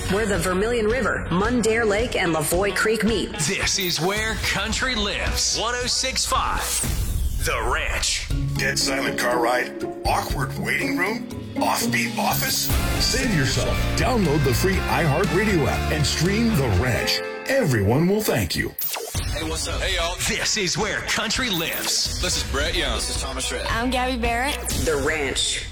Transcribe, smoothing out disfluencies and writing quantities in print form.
where the Vermilion River, Mundare Lake, and Lavoy Creek meet. This is where country lives. 106.5 The Ranch. Dead silent car ride? Awkward waiting room? Offbeat office? Save yourself. Download the free iHeartRadio app and stream The Ranch. Everyone will thank you. Hey, what's up? Hey, y'all. This is where country lives. This is Brett Young. This is Thomas Rhett. I'm Gabby Barrett. The Ranch.